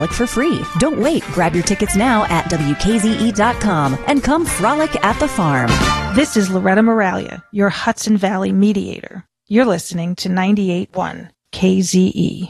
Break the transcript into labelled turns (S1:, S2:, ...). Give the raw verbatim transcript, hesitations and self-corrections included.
S1: for free. Don't wait. Grab your tickets now at W K Z E dot com and come frolic at the farm.
S2: This is Loretta Moralia, your Hudson Valley mediator. You're listening to ninety-eight point one K Z E.